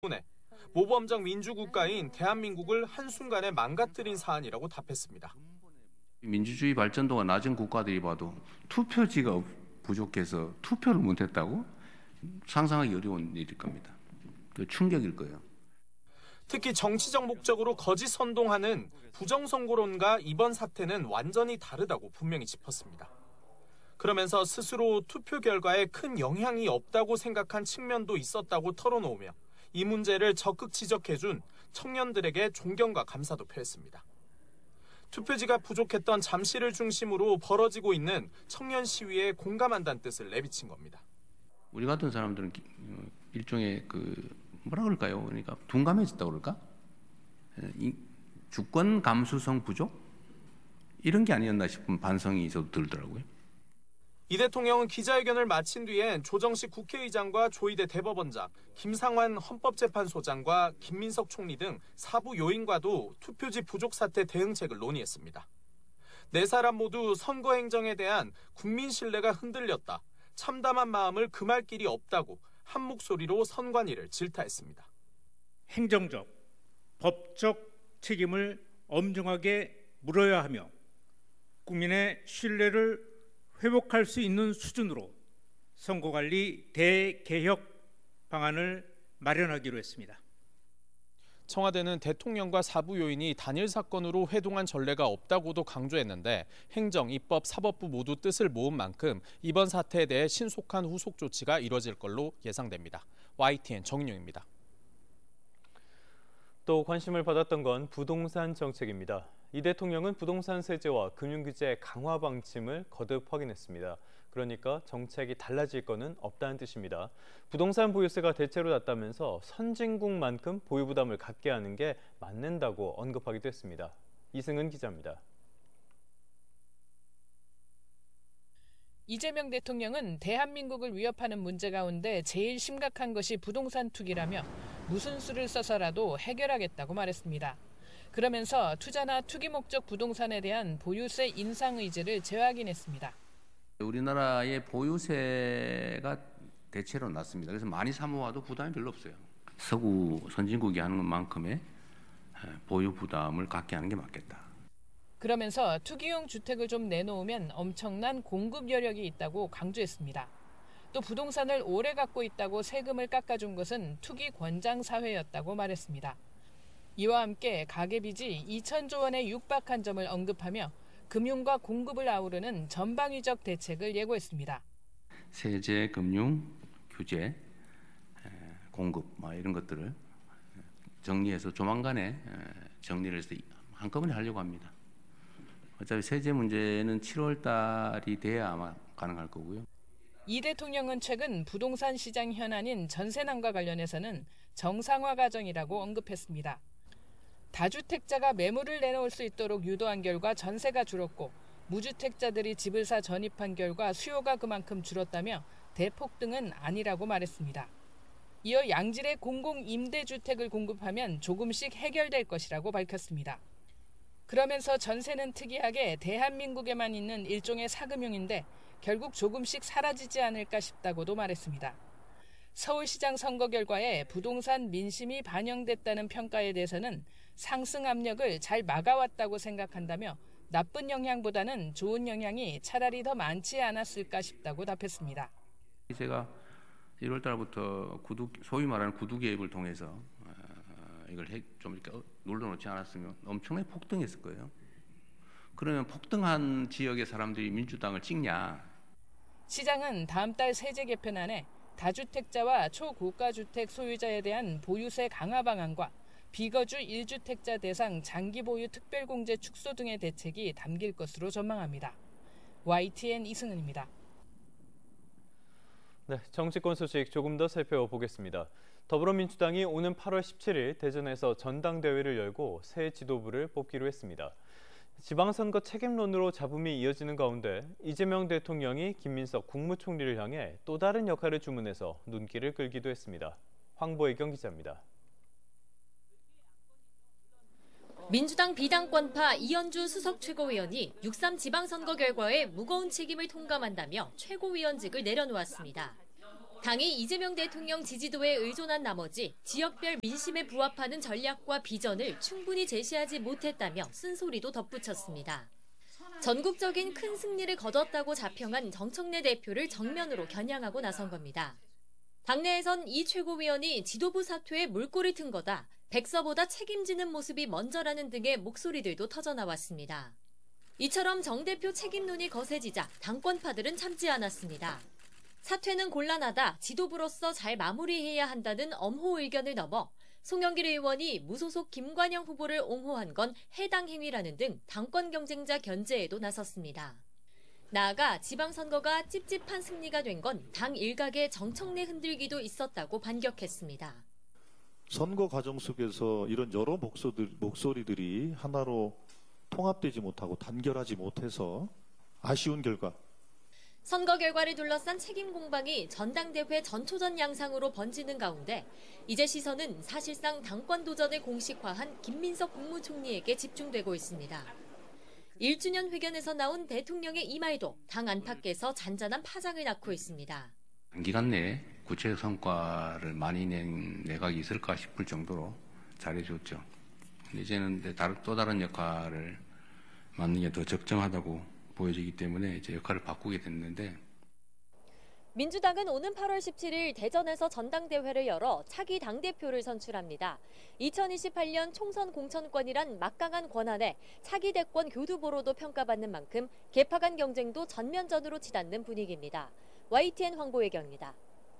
때문에 모범적 민주국가인 대한민국을 한순간에 망가뜨린 사안이라고 답했습니다. 민주주의 발전도가 낮은 국가들이 봐도 투표지가 부족해서 투표를 못했다고? 상상하기 어려운 일일 겁니다. 충격일 거예요. 특히 정치적 목적으로 거짓 선동하는 부정선거론과 이번 사태는 완전히 다르다고 분명히 짚었습니다. 그러면서 스스로 투표 결과에 큰 영향이 없다고 생각한 측면도 있었다고 털어놓으며 이 문제를 적극 지적해준 청년들에게 존경과 감사도 표했습니다. 투표지가 부족했던 잠시를 중심으로 벌어지고 있는 청년 시위에 공감한다는 뜻을 내비친 겁니다. 우리 같은 사람들은 일종의 뭐라 그럴까요? 그러니까 둔감해졌다고 그럴까? 주권 감수성 부족? 이런 게 아니었나 싶은 반성이 저도 들더라고요. 이 대통령은 기자회견을 마친 뒤엔 조정식 국회의장과 조희대 대법원장, 김상환 헌법재판소장과 김민석 총리 등 사부 요인과도 투표지 부족 사태 대응책을 논의했습니다. 네 사람 모두 선거 행정에 대한 국민 신뢰가 흔들렸다. 참담한 마음을 금할 길이 없다고 한 목소리로 선관위를 질타했습니다. 행정적, 법적 책임을 엄중하게 물어야 하며 국민의 신뢰를 회복할 수 있는 수준으로 선거관리 대개혁 방안을 마련하기로 했습니다. 청와대는 대통령과 사부 요인이 단일 사건으로 회동한 전례가 없다고도 강조했는데 행정, 입법, 사법부 모두 뜻을 모은 만큼 이번 사태에 대해 신속한 후속 조치가 이뤄질 걸로 예상됩니다. YTN 정인용입니다. 또 관심을 받았던 건 부동산 정책입니다. 이 대통령은 부동산 세제와 금융규제 강화 방침을 거듭 확인했습니다. 그러니까 정책이 달라질 거는 없다는 뜻입니다. 부동산 보유세가 대체로 낮다면서 선진국만큼 보유 부담을 갖게 하는 게 맞는다고 언급하기도 했습니다. 이승은 기자입니다. 이재명 대통령은 대한민국을 위협하는 문제 가운데 제일 심각한 것이 부동산 투기라며 무슨 수를 써서라도 해결하겠다고 말했습니다. 그러면서 투자나 투기 목적 부동산에 대한 보유세 인상 의지를 재확인했습니다. 우리나라의 보유세가 대체로 낮습니다. 그래서 많이 사모아도 부담이 별로 없어요. 서구 선진국이 하는 것만큼의 보유 부담을 갖게 하는 게 맞겠다. 그러면서 투기용 주택을 좀 내놓으면 엄청난 공급 여력이 있다고 강조했습니다. 또 부동산을 오래 갖고 있다고 세금을 깎아준 것은 투기 권장 사회였다고 말했습니다. 이와 함께 가계빚이 2천조 원에 육박한 점을 언급하며 금융과 공급을 아우르는 전방위적 대책을 예고했습니다. 세제, 금융, 규제, 공급 이런 것들을 정리해서 조만간에 정리를 해서 한꺼번에 하려고 합니다. 어차피 세제 문제는 7월 달이 돼야 아마 가능할 거고요. 이 대통령은 최근 부동산 시장 현안인 전세난과 관련해서는 정상화 과정이라고 언급했습니다. 다주택자가 매물을 내놓을 수 있도록 유도한 결과 전세가 줄었고 무주택자들이 집을 사 전입한 결과 수요가 그만큼 줄었다며 대폭등은 아니라고 말했습니다. 이어 양질의 공공임대주택을 공급하면 조금씩 해결될 것이라고 밝혔습니다. 그러면서 전세는 특이하게 대한민국에만 있는 일종의 사금융인데 결국 조금씩 사라지지 않을까 싶다고도 말했습니다. 서울시장 선거 결과에 부동산 민심이 반영됐다는 평가에 대해서는 상승 압력을 잘 막아왔다고 생각한다며 나쁜 영향보다는 좋은 영향이 차라리 더 많지 않았을까 싶다고 답했습니다. 제가 1월 달부터 소위 말하는 구두 개입을 통해서 이걸 좀 이렇게 눌러놓지 않았으면 엄청나게 폭등했을 거예요. 그러면 폭등한 지역의 사람들이 민주당을 찍냐? 시장은 다음 달 세제 개편안에 다주택자와 초고가주택 소유자에 대한 보유세 강화 방안과 비거주 1주택자 대상 장기 보유 특별공제 축소 등의 대책이 담길 것으로 전망합니다. YTN 이승은입니다. 네, 정치권 소식 조금 더 살펴보겠습니다. 더불어민주당이 오는 8월 17일 대전에서 전당대회를 열고 새 지도부를 뽑기로 했습니다. 지방선거 책임론으로 잡음이 이어지는 가운데 이재명 대통령이 김민석 국무총리를 향해 또 다른 역할을 주문해서 눈길을 끌기도 했습니다. 황보혜경 기자입니다. 민주당 비당권파 이현주 수석 최고위원이 6.3 지방선거 결과에 무거운 책임을 통감한다며 최고위원직을 내려놓았습니다. 당이 이재명 대통령 지지도에 의존한 나머지 지역별 민심에 부합하는 전략과 비전을 충분히 제시하지 못했다며 쓴소리도 덧붙였습니다. 전국적인 큰 승리를 거뒀다고 자평한 정청래 대표를 정면으로 겨냥하고 나선 겁니다. 당내에선 이 최고위원이 지도부 사퇴에 물꼬리 튼 거다, 백서보다 책임지는 모습이 먼저라는 등의 목소리들도 터져나왔습니다. 이처럼 정 대표 책임론이 거세지자 당권파들은 참지 않았습니다. 사퇴는 곤란하다, 지도부로서 잘 마무리해야 한다는 엄호 의견을 넘어 송영길 의원이 무소속 김관영 후보를 옹호한 건 해당 행위라는 등 당권 경쟁자 견제에도 나섰습니다. 나아가 지방선거가 찝찝한 승리가 된 건 당 일각의 정청래 흔들기도 있었다고 반격했습니다. 선거 과정 속에서 이런 여러 목소리들이 하나로 통합되지 못하고 단결하지 못해서 아쉬운 결과. 선거 결과를 둘러싼 책임 공방이 전당대회 전초전 양상으로 번지는 가운데 이제 시선은 사실상 당권 도전을 공식화한 김민석 국무총리에게 집중되고 있습니다. 1주년 회견에서 나온 대통령의 이 말도 당 안팎에서 잔잔한 파장을 낳고 있습니다. 단기간 내에 구체적 성과를 많이 낸 내각이 있을까 싶을 정도로 잘해줬죠. 이제는 또 다른 역할을 맡는 게 더 적정하다고 보여지기 때문에 이제 역할을 바꾸게 됐는데, 민주당은 오는 8월 17일 대전에서 전당대회를 열어 차기 당대표를 선출합니다. 2028년 총선 공천권이란 막강한 권한에 차기 대권 교두보로도 평가받는 만큼 개파간 경쟁도 전면전으로 치닫는 분위기입니다. YTN 황보혜경입니다.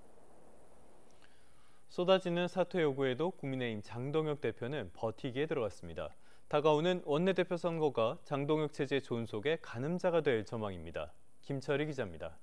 쏟아지는 사퇴 요구에도 국민의힘 장동혁 대표는 버티기에 들어갔습니다. 다가오는 원내대표 선거가 장동혁 체제 존속의 가늠자가 될 전망입니다. 김철희 기자입니다.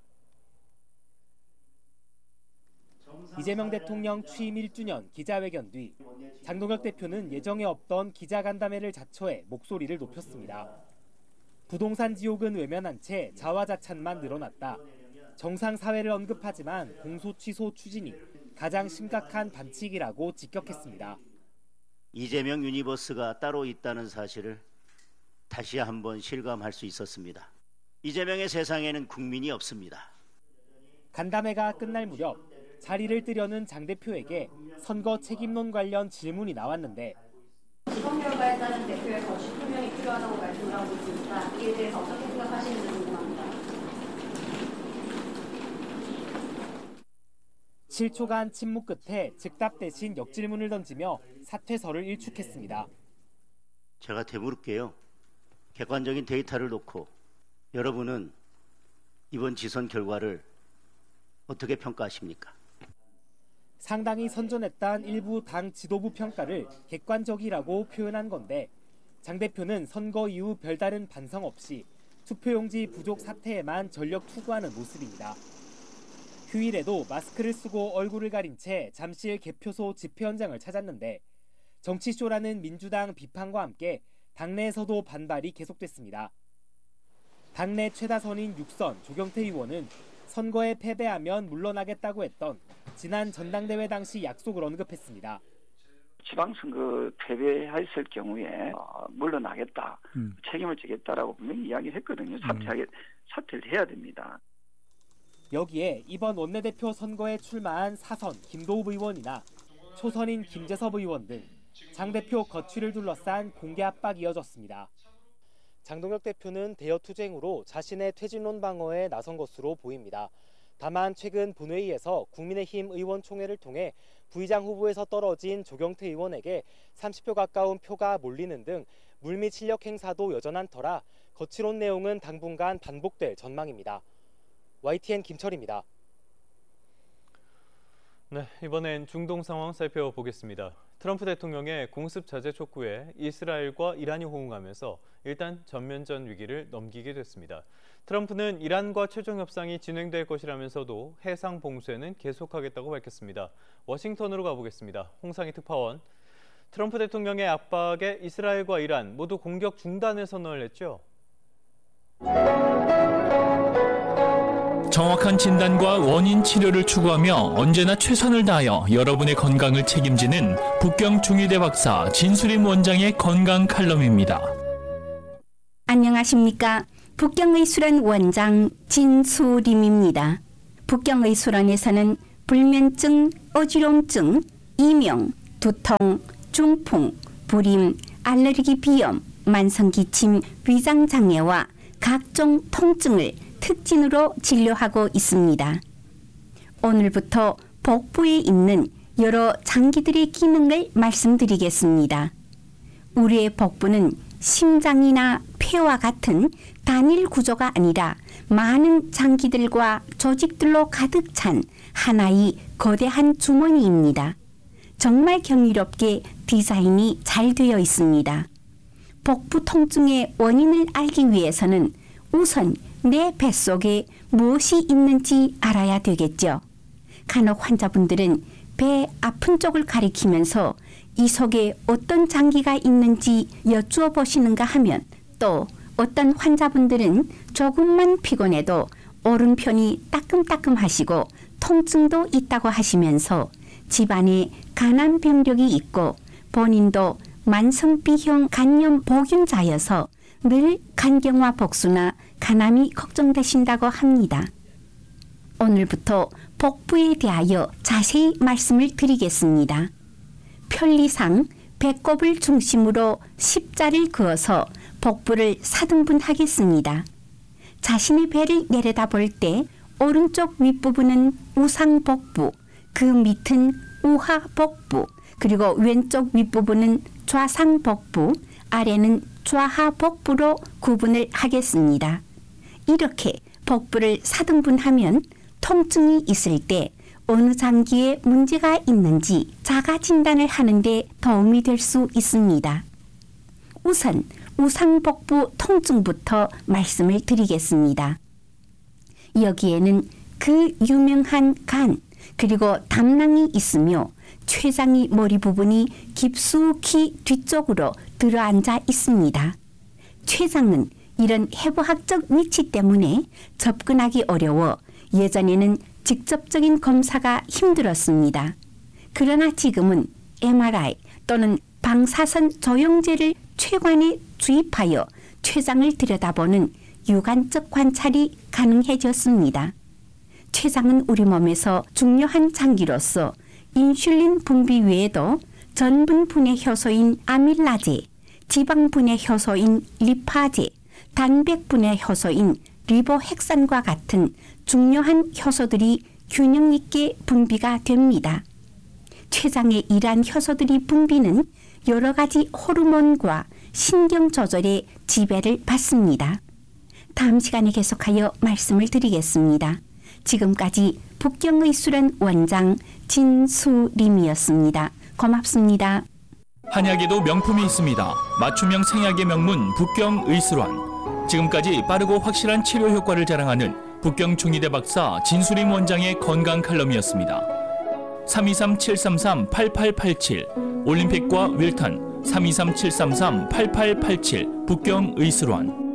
이재명 대통령 취임 1주년 기자회견 뒤 장동혁 대표는 예정에 없던 기자간담회를 자처해 목소리를 높였습니다. 부동산 지옥은 외면한 채 자화자찬만 늘어났다. 정상사회를 언급하지만 공소 취소 추진이 가장 심각한 반칙이라고 직격했습니다. 이재명 유니버스가 따로 있다는 사실을 다시 한번 실감할 수 있었습니다. 이재명의 세상에는 국민이 없습니다. 간담회가 끝날 무렵 자리를 뜨려는 장 대표에게 선거 책임론 관련 질문이 나왔는데 지방 결과에 따른 대표의 거취 표명이 필요하다고 말씀을 하고 있습니다. 이에 대해서 어떻게 생각하시는지 궁금합니다. 7초간 침묵 끝에 즉답 대신 역질문을 던지며 사퇴설을 일축했습니다. 제가 되물을게요. 객관적인 데이터를 놓고 여러분은 이번 지선 결과를 어떻게 평가하십니까? 상당히 선전했던 일부 당 지도부 평가를 객관적이라고 표현한 건데 장 대표는 선거 이후 별다른 반성 없이 투표용지 부족 사태에만 전력 투구하는 모습입니다. 휴일에도 마스크를 쓰고 얼굴을 가린 채 잠실 개표소 집회 현장을 찾았는데 정치쇼라는 민주당 비판과 함께 당내에서도 반발이 계속됐습니다. 당내 최다선인 6선 조경태 의원은 선거에 패배하면 물러나겠다고 했던 지난 전당대회 당시 약속을 언급했습니다. 지방선거 패배했을 경우에 물러나겠다, 책임을 지겠다라고 분명히 이야기를 했거든요. 사퇴를 해야 됩니다. 여기에 이번 원내대표 선거에 출마한 사선 김도읍 의원이나 초선인 김재섭 의원 등 장 대표 거취를 둘러싼 공개 압박이 이어졌습니다. 장동혁 대표는 대여 투쟁으로 자신의 퇴진론 방어에 나선 것으로 보입니다. 다만 최근 본회의에서 국민의힘 의원총회를 통해 부의장 후보에서 떨어진 조경태 의원에게 30표 가까운 표가 몰리는 등 물밑 실력 행사도 여전한 터라 거취론 내용은 당분간 반복될 전망입니다. YTN 김철입니다. 네, 이번엔 중동 상황 살펴보겠습니다. 트럼프 대통령의 공습 자제 촉구에 이스라엘과 이란이 호응하면서 일단 전면전 위기를 넘기게 됐습니다. 트럼프는 이란과 최종 협상이 진행될 것이라면서도 해상 봉쇄는 계속하겠다고 밝혔습니다. 워싱턴으로 가보겠습니다. 홍상희 특파원. 트럼프 대통령의 압박에 이스라엘과 이란 모두 공격 중단을 선언을 했죠. 정확한 진단과 원인 치료를 추구하며 언제나 최선을 다하여 여러분의 건강을 책임지는 북경 중의대 박사 진수림 원장의 건강 칼럼입니다. 안녕하십니까. 북경의술원 원장 진수림입니다. 북경의술원에서는 불면증, 어지럼증, 이명, 두통, 중풍, 불임, 알레르기 비염, 만성기침, 위장장애와 각종 통증을 특진으로 진료하고 있습니다. 오늘부터 복부에 있는 여러 장기들의 기능을 말씀드리겠습니다. 우리의 복부는 심장이나 폐와 같은 단일 구조가 아니라 많은 장기들과 조직들로 가득 찬 하나의 거대한 주머니입니다. 정말 경이롭게 디자인이 잘 되어 있습니다. 복부 통증의 원인을 알기 위해서는 우선 내 뱃속에 무엇이 있는지 알아야 되겠죠. 간혹 환자분들은 배 아픈 쪽을 가리키면서 이 속에 어떤 장기가 있는지 여쭈어 보시는가 하면, 또 어떤 환자분들은 조금만 피곤해도 오른편이 따끔따끔하시고 통증도 있다고 하시면서 집안에 간암 병력이 있고 본인도 만성 B형 간염 보균자여서 늘 간경화 복수나 간암이 걱정되신다고 합니다. 오늘부터 복부에 대하여 자세히 말씀을 드리겠습니다. 편리상 배꼽을 중심으로 십자를 그어서 복부를 4등분하겠습니다. 자신의 배를 내려다볼 때 오른쪽 윗부분은 우상복부, 그 밑은 우하복부, 그리고 왼쪽 윗부분은 좌상복부, 아래는 좌하복부로 구분을 하겠습니다. 이렇게 복부를 4등분하면 통증이 있을 때 어느 장기에 문제가 있는지 자가 진단을 하는 데 도움이 될 수 있습니다. 우선 우상복부 통증부터 말씀을 드리겠습니다. 여기에는 그 유명한 간, 그리고 담낭이 있으며 췌장이 머리 부분이 깊숙이 뒤쪽으로 들어앉아 있습니다. 췌장은 이런 해부학적 위치 때문에 접근하기 어려워 예전에는 직접적인 검사가 힘들었습니다. 그러나 지금은 MRI 또는 방사선 조영제를 췌관에 주입하여 췌장을 들여다보는 유관적 관찰이 가능해졌습니다. 췌장은 우리 몸에서 중요한 장기로서 인슐린 분비 외에도 전분 분해 효소인 아밀라제, 지방 분해 효소인 리파제, 단백 분해 효소인 리보핵산과 같은 중요한 효소들이 균형 있게 분비가 됩니다. 췌장의 이러한 효소들이 분비는 여러 가지 호르몬과 신경 조절에 지배를 받습니다. 다음 시간에 계속하여 말씀을 드리겠습니다. 지금까지 북경의술원 원장 진수림이었습니다. 고맙습니다. 한약에도 명품이 있습니다. 맞춤형 생약의 명문 북경의술원. 지금까지 빠르고 확실한 치료 효과를 자랑하는 북경 중의대 박사 진수림 원장의 건강 칼럼이었습니다. 323-733-8887 올림픽과 윌턴 323-733-8887 북경의술원.